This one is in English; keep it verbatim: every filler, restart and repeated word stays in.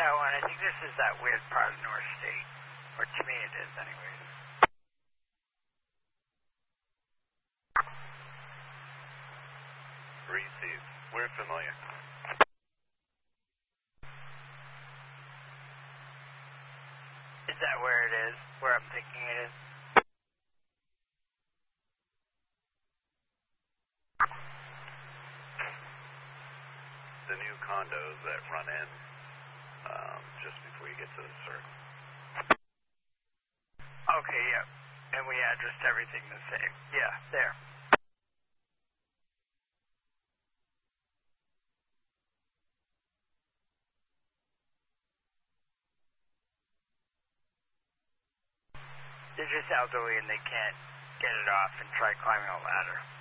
Oh, and I think this is that weird part of North State. Or to me it is, anyways. Received. We're familiar. Is that where it is? Where I'm thinking it is? The new condos that run in um, just before you get to the circle. Okay, yeah. And we addressed everything the same. Yeah, there. They're just elderly and they can't get it off and try climbing a ladder.